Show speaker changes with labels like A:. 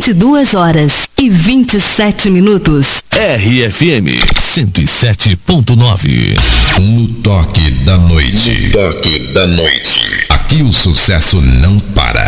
A: 22h27.
B: RFM 107.9.
C: No toque da noite.
B: No toque da noite.
C: Aqui o sucesso não para.